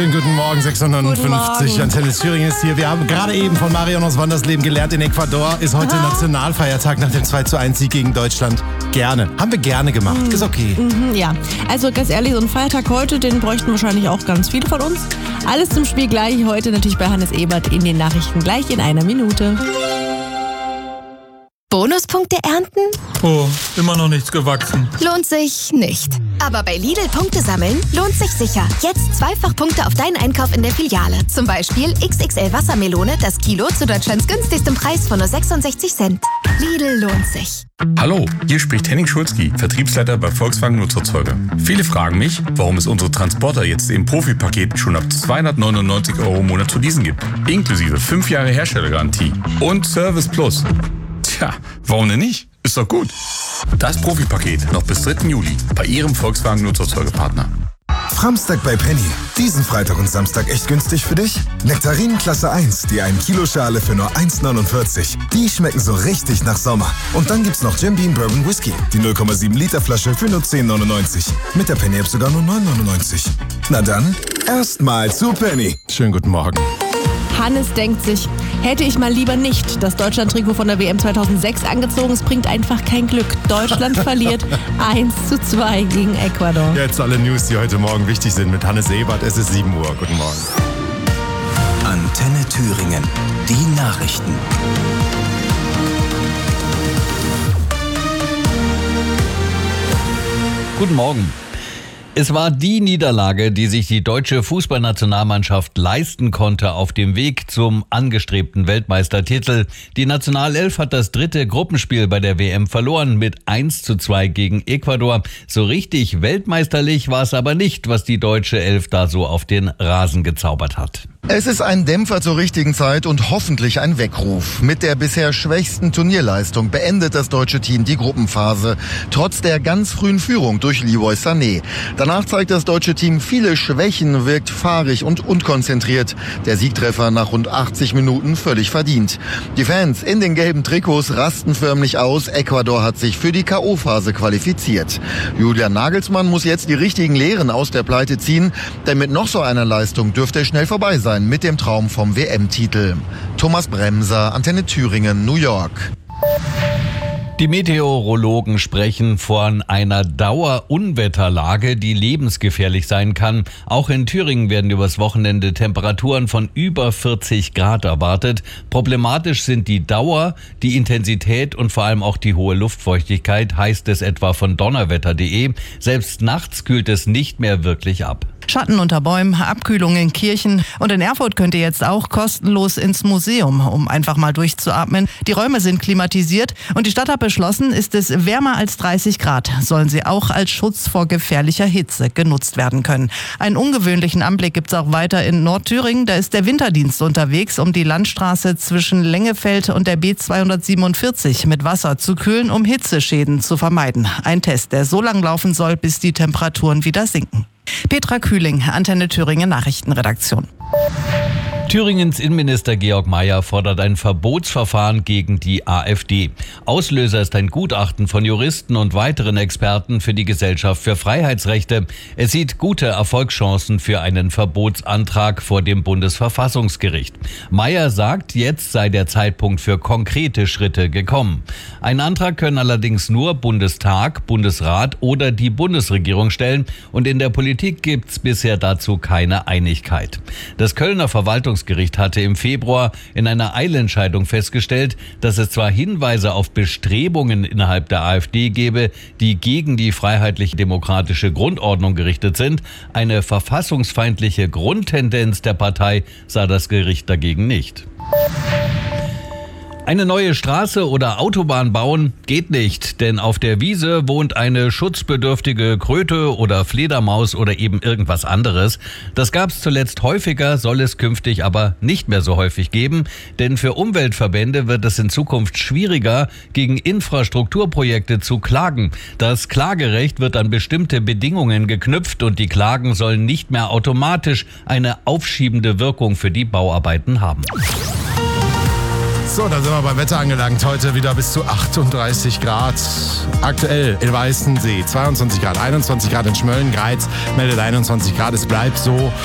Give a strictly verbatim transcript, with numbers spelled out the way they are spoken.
Guten Morgen, sechs Uhr neunundfünfzig. Antenne Thüringen ist hier. Wir haben gerade eben von Marion aus Wandersleben gelernt, in Ecuador ist heute Aha. Nationalfeiertag nach dem zwei zu eins Sieg gegen Deutschland. Gerne. Haben wir gerne gemacht. Mhm. Ist okay. Mhm, ja, also ganz ehrlich, so ein Feiertag heute, den bräuchten wahrscheinlich auch ganz viele von uns. Alles zum Spiel gleich. Heute natürlich bei Hannes Ebert in den Nachrichten gleich in einer Minute. Bonuspunkte ernten? Oh, immer noch nichts gewachsen. Lohnt sich nicht. Aber bei Lidl Punkte sammeln lohnt sich sicher. Jetzt zweifach Punkte auf deinen Einkauf in der Filiale. Zum Beispiel X X L Wassermelone, das Kilo zu Deutschlands günstigstem Preis von nur sechsundsechzig Cent. Lidl lohnt sich. Hallo, hier spricht Henning Schulzki, Vertriebsleiter bei Volkswagen Nutzerzeuger. Viele fragen mich, warum es unsere Transporter jetzt im Profipaket schon ab zweihundertneunundneunzig Euro im Monat zu leasen gibt. Inklusive fünf Jahre Herstellergarantie und Service Plus. Tja, warum denn nicht? Ist doch gut. Das Profipaket noch bis dritten Juli bei Ihrem Volkswagen Nutzerzeugerpartner. Framstag bei Penny. Diesen Freitag und Samstag echt günstig für dich? Nektarinen Klasse eins, die ein Kilo Schale für nur eins neunundvierzig. Die schmecken so richtig nach Sommer. Und dann gibt's noch Jim Beam Bourbon Whisky. Die null Komma sieben Liter Flasche für nur zehn neunundneunzig. Mit der Penny App sogar nur neun neunundneunzig. Na dann, erstmal zu Penny. Schönen guten Morgen. Hannes denkt sich, hätte ich mal lieber nicht das Deutschland-Trikot von der W M zweitausendsechs angezogen. Es bringt einfach kein Glück. Deutschland verliert eins zu zwei gegen Ecuador. Jetzt alle News, die heute Morgen wichtig sind mit Hannes Ebert. Es ist sieben Uhr. Guten Morgen. Antenne Thüringen. Die Nachrichten. Guten Morgen. Es war die Niederlage, die sich die deutsche Fußballnationalmannschaft leisten konnte auf dem Weg zum angestrebten Weltmeistertitel. Die Nationalelf hat das dritte Gruppenspiel bei der W M verloren mit eins zu zwei gegen Ecuador. So richtig weltmeisterlich war es aber nicht, was die deutsche Elf da so auf den Rasen gezaubert hat. Es ist ein Dämpfer zur richtigen Zeit und hoffentlich ein Weckruf. Mit der bisher schwächsten Turnierleistung beendet das deutsche Team die Gruppenphase, trotz der ganz frühen Führung durch Leroy Sané. Danach zeigt das deutsche Team viele Schwächen, wirkt fahrig und unkonzentriert. Der Siegtreffer nach rund achtzig Minuten völlig verdient. Die Fans in den gelben Trikots rasten förmlich aus. Ecuador hat sich für die K O-Phase qualifiziert. Julian Nagelsmann muss jetzt die richtigen Lehren aus der Pleite ziehen, denn mit noch so einer Leistung dürfte es schnell vorbei sein mit dem Traum vom W M-Titel. Thomas Bremser, Antenne Thüringen, New York. Die Meteorologen sprechen von einer Dauerunwetterlage, die lebensgefährlich sein kann. Auch in Thüringen werden übers Wochenende Temperaturen von über vierzig Grad erwartet. Problematisch sind die Dauer, die Intensität und vor allem auch die hohe Luftfeuchtigkeit, heißt es etwa von donnerwetter punkt de. Selbst nachts kühlt es nicht mehr wirklich ab. Schatten unter Bäumen, Abkühlung in Kirchen. Und in Erfurt könnt ihr jetzt auch kostenlos ins Museum, um einfach mal durchzuatmen. Die Räume sind klimatisiert und die Stadt hat beschlossen, ist es wärmer als dreißig Grad, sollen sie auch als Schutz vor gefährlicher Hitze genutzt werden können. Einen ungewöhnlichen Anblick gibt's auch weiter in Nordthüringen. Da ist der Winterdienst unterwegs, um die Landstraße zwischen Lengefeld und der B zweihundertsiebenundvierzig mit Wasser zu kühlen, um Hitzeschäden zu vermeiden. Ein Test, der so lang laufen soll, bis die Temperaturen wieder sinken. Petra Kühling, Antenne Thüringen Nachrichtenredaktion. Thüringens Innenminister Georg Mayer fordert ein Verbotsverfahren gegen die AfD. Auslöser ist ein Gutachten von Juristen und weiteren Experten für die Gesellschaft für Freiheitsrechte. Es sieht gute Erfolgschancen für einen Verbotsantrag vor dem Bundesverfassungsgericht. Mayer sagt, jetzt sei der Zeitpunkt für konkrete Schritte gekommen. Einen Antrag können allerdings nur Bundestag, Bundesrat oder die Bundesregierung stellen und in der Politik gibt es bisher dazu keine Einigkeit. Das Kölner Verwaltungsgericht Gericht hatte im Februar in einer Eilentscheidung festgestellt, dass es zwar Hinweise auf Bestrebungen innerhalb der AfD gebe, die gegen die freiheitlich-demokratische Grundordnung gerichtet sind, eine verfassungsfeindliche Grundtendenz der Partei sah das Gericht dagegen nicht. Eine neue Straße oder Autobahn bauen geht nicht, denn auf der Wiese wohnt eine schutzbedürftige Kröte oder Fledermaus oder eben irgendwas anderes. Das gab es zuletzt häufiger, soll es künftig aber nicht mehr so häufig geben, denn für Umweltverbände wird es in Zukunft schwieriger, gegen Infrastrukturprojekte zu klagen. Das Klagerecht wird an bestimmte Bedingungen geknüpft und die Klagen sollen nicht mehr automatisch eine aufschiebende Wirkung für die Bauarbeiten haben. So, dann sind wir beim Wetter angelangt. Heute wieder bis zu achtunddreißig Grad. Aktuell in Weißensee zweiundzwanzig Grad, einundzwanzig Grad in Schmölln, Greiz meldet einundzwanzig Grad. Es bleibt so.